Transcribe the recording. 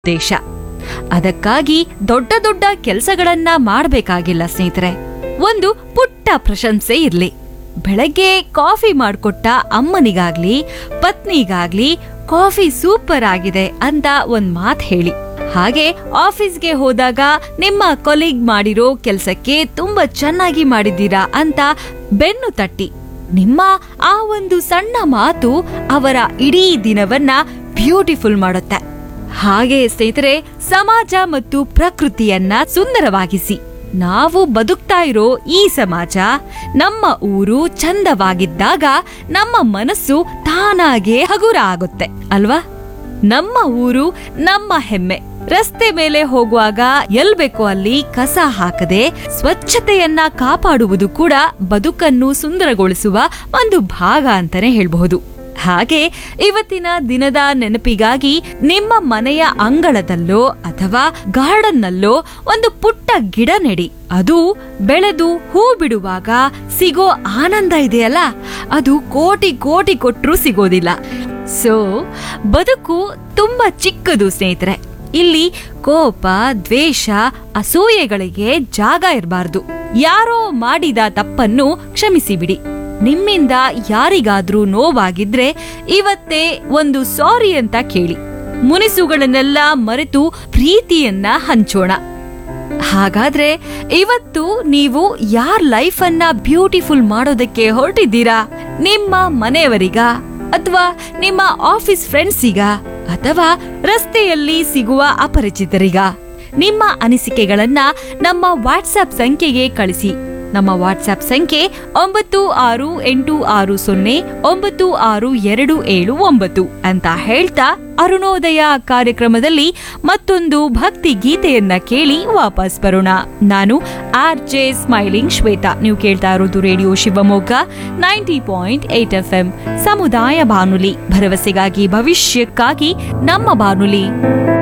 ದೇಶ. ಅದಕ್ಕಾಗಿ ದೊಡ್ಡ ದೊಡ್ಡ ಕೆಲಸಗಳನ್ನ ಮಾಡಬೇಕಾಗಿಲ್ಲ ಸ್ನೇಹಿತರೆ. ಒಂದು ಪುಟ್ಟ ಪ್ರಶಂಸೆ ಇರ್ಲಿ. ಬೆಳಗ್ಗೆ ಕಾಫಿ ಮಾಡ್ಕೊಟ್ಟ ಅಮ್ಮನಿಗಾಗ್ಲಿ ಪತ್ನಿಗಾಗ್ಲಿ ಕಾಫಿ ಸೂಪರ್ ಆಗಿದೆ ಅಂತ ಒಂದ್ ಮಾತ್ ಹೇಳಿ. ಹಾಗೆ ಆಫೀಸ್ಗೆ ಹೋದಾಗ ನಿಮ್ಮ ಕೊಲೀಗ್ ಮಾಡಿರೋ ಕೆಲ್ಸಕ್ಕೆ ತುಂಬಾ ಚೆನ್ನಾಗಿ ಮಾಡಿದ್ದೀರಾ ಅಂತ ಬೆನ್ನು ತಟ್ಟಿ. ನಿಮ್ಮ ಆ ಒಂದು ಸಣ್ಣ ಮಾತು ಅವರ ಇಡೀ ದಿನವನ್ನ ಬ್ಯೂಟಿಫುಲ್ ಮಾಡುತ್ತೆ. ಹಾಗೆ ಸ್ನೇಹಿತರೆ, ಸಮಾಜ ಮತ್ತು ಪ್ರಕೃತಿಯನ್ನ ಸುಂದರವಾಗಿಸಿ. ನಾವು ಬದುಕ್ತಾ ಇರೋ ಈ ಸಮಾಜ, ನಮ್ಮ ಊರು ಚಂದವಾಗಿದ್ದಾಗ ನಮ್ಮ ಮನಸ್ಸು ತಾನಾಗೆ ಹಗುರ ಆಗುತ್ತೆ ಅಲ್ವಾ? ನಮ್ಮ ಊರು ನಮ್ಮ ಹೆಮ್ಮೆ. ರಸ್ತೆ ಮೇಲೆ ಹೋಗುವಾಗ ಎಲ್ಬೇಕೋ ಅಲ್ಲಿ ಕಸ ಹಾಕದೆ ಸ್ವಚ್ಛತೆಯನ್ನ ಕಾಪಾಡುವುದು ಕೂಡ ಬದುಕನ್ನು ಸುಂದರಗೊಳಿಸುವ ಒಂದು ಭಾಗ ಅಂತಾನೆ ಹೇಳ್ಬಹುದು. ಹಾಗೆ ಇವತ್ತಿನ ದಿನದ ನೆನಪಿಗಾಗಿ ನಿಮ್ಮ ಮನೆಯ ಅಂಗಳದಲ್ಲೋ ಅಥವಾ ಗಾರ್ಡನ್ನಲ್ಲೋ ಒಂದು ಪುಟ್ಟ ಗಿಡ ನೆಡಿ. ಅದು ಬೆಳೆದು ಹೂ ಬಿಡುವಾಗ ಸಿಗೋ ಆನಂದ ಇದೆಯಲ್ಲ, ಅದು ಕೋಟಿ ಕೋಟಿ ಕೊಟ್ರೂ ಸಿಗೋದಿಲ್ಲ. ಸೊ ಬದುಕು ತುಂಬಾ ಚಿಕ್ಕದು ಸ್ನೇಹಿತರೆ. ಇಲ್ಲಿ ಕೋಪ, ದ್ವೇಷ, ಅಸೂಯೆಗಳಿಗೆ ಜಾಗ ಇರಬಾರ್ದು. ಯಾರೋ ಮಾಡಿದ ತಪ್ಪನ್ನು ಕ್ಷಮಿಸಿಬಿಡಿ. ನಿಮ್ಮಿಂದ ಯಾರಿಗಾದ್ರೂ ನೋವಾಗಿದ್ರೆ ಇವತ್ತೇ ಒಂದು ಸಾರಿ ಅಂತ ಕೇಳಿ. ಮುನಿಸುಗಳನ್ನೆಲ್ಲ ಮರೆತು ಪ್ರೀತಿಯನ್ನ ಹಂಚೋಣ. ಹಾಗಾದ್ರೆ ಇವತ್ತು ನೀವು ಯಾರ ಲೈಫನ್ನ ಬ್ಯೂಟಿಫುಲ್ ಮಾಡೋದಕ್ಕೆ ಹೊರಟಿದ್ದೀರಾ? ನಿಮ್ಮ ಮನೆಯವರಿಗ, ಅಥವಾ ನಿಮ್ಮ ಆಫೀಸ್ ಫ್ರೆಂಡ್ಸಿಗ, ಅಥವಾ ರಸ್ತೆಯಲ್ಲಿ ಸಿಗುವ ಅಪರಿಚಿತರಿಗ? ನಿಮ್ಮ ಅನಿಸಿಕೆಗಳನ್ನ ನಮ್ಮ ವಾಟ್ಸ್ಆಪ್ ಸಂಖ್ಯೆಗೆ ಕಳಿಸಿ. ನಮ್ಮ ವಾಟ್ಸ್ಆಪ್ ಸಂಖ್ಯೆ 9660962779 ಅಂತ ಹೇಳ್ತಾ ಅರುಣೋದಯ ಕಾರ್ಯಕ್ರಮದಲ್ಲಿ ಮತ್ತೊಂದು ಭಕ್ತಿ ಗೀತೆಯನ್ನ ಕೇಳಿ ವಾಪಸ್ ಬರೋಣ. ನಾನು RJ ಸ್ಮೈಲಿಂಗ್ ಶ್ವೇತಾ. ನೀವು ಕೇಳ್ತಾ ಇರೋದು ರೇಡಿಯೋ ಶಿವಮೊಗ್ಗ 90.8 FM ಸಮುದಾಯ ಬಾನುಲಿ, ಭರವಸೆಗಾಗಿ ಭವಿಷ್ಯಕ್ಕಾಗಿ ನಮ್ಮ ಬಾನುಲಿ.